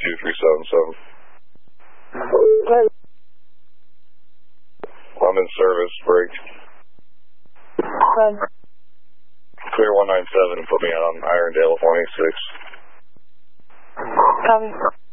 2377. I'm in service, break. Clear 197 and put me on Irondale 186. Copy.